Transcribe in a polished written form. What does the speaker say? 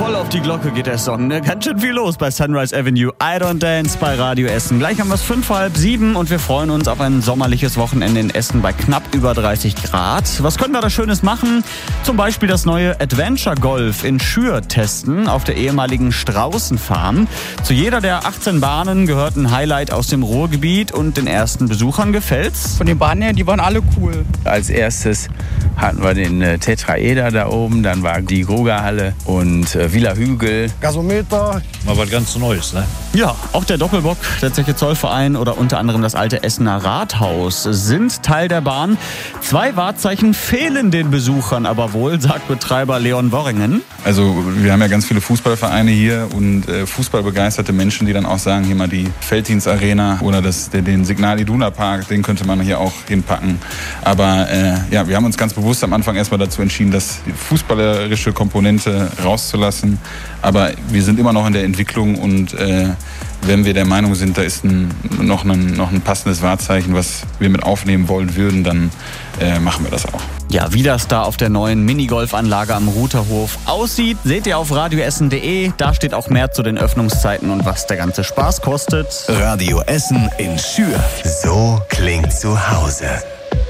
Voll auf die Glocke geht der Song, ne? Ganz schön viel los bei Sunrise Avenue. I Don't Dance bei Radio Essen. Gleich haben wir es 6:55 und wir freuen uns auf ein sommerliches Wochenende in Essen bei knapp über 30 Grad. Was können wir da Schönes machen? Zum Beispiel das neue Adventure Golf in Schür testen auf der ehemaligen Straußenfarm. Zu jeder der 18 Bahnen gehört ein Highlight aus dem Ruhrgebiet und den ersten Besuchern gefällt's. Von den Bahnen her, die waren alle cool. Als erstes hatten wir den Tetraeder da oben, dann war die Grugerhalle und Villa Hügel. Gasometer. Mal was ganz Neues, ne? Ja, auch der Doppelbock, der Zeche Zollverein oder unter anderem das alte Essener Rathaus sind Teil der Bahn. 2 Wahrzeichen fehlen den Besuchern aber wohl, sagt Betreiber Leon Worringen. Also wir haben ja ganz viele Fußballvereine hier und fußballbegeisterte Menschen, die dann auch sagen, hier mal die Felddienst Arena oder den Signal Iduna Park, den könnte man hier auch hinpacken. Aber ja, wir haben uns ganz bewusst am Anfang erstmal dazu entschieden, das die fußballerische Komponente rauszulassen. Aber wir sind immer noch in der Entwicklung und wenn wir der Meinung sind, da ist noch ein passendes Wahrzeichen, was wir mit aufnehmen wollen würden, dann machen wir das auch. Ja, wie das da auf der neuen Minigolfanlage am Rutherhof aussieht, seht ihr auf radioessen.de. Da steht auch mehr zu den Öffnungszeiten und was der ganze Spaß kostet. Radio Essen in Schür. So klingt zu Hause.